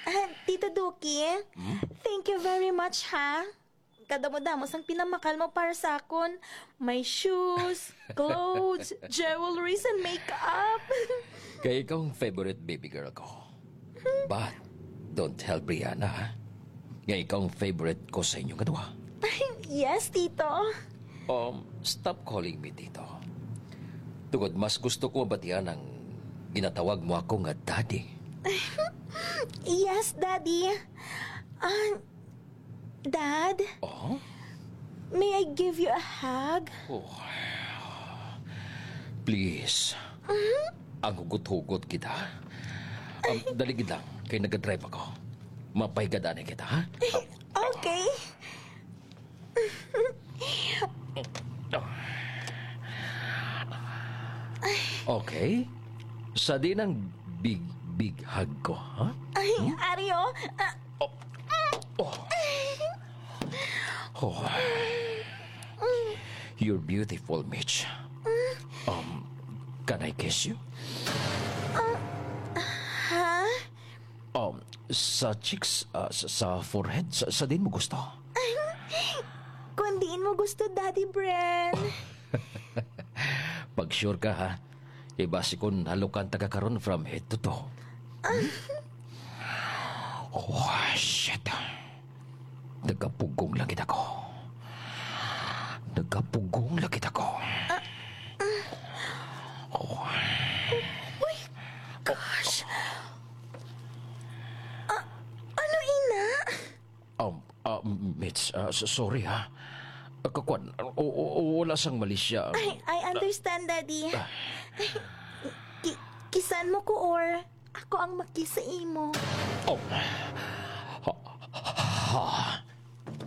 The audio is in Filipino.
Tito Duki, thank you very much, ha? Kadamo-damos ang pinamakal mo para sa akon. May shoes, clothes, jewelries, and makeup. Kaya ikaw ang favorite baby girl ko. But, don't tell Brianna, ha? Nga ikaw ang favorite ko sa inyong dalawa. Yes, Tito. Stop calling me Tito. Tugod, mas gusto ko mabatian ang ginatawag mo ako nga daddy. Yes, Daddy. Dad, Oh? may I give you a hug? Please. Ang hugot-hugot kita. Daligid lang, kay nag-drive ako. Mapahigadanin kita, ha? Okay. Okay. Sa di ng big hug ko, ha? Ay, Ario, Oh. You're beautiful, Mitch. Can I kiss you? ha? Sa cheeks, sa forehead, sa din mo gusto. Kung diin mo gusto, Daddy Bren. Pag sure ka, ha? Ibasi ko nalukan tagakaroon from head to toe. Oh, shit. Nagapugong lang kita ko. Nagapugong lang kita ko. Gosh. Ano, ina? Mitch, sorry, ha? Kakwan, wala sang mali siya. I understand, Daddy. Kisan mo ko or ako ang makisa imo. Ha?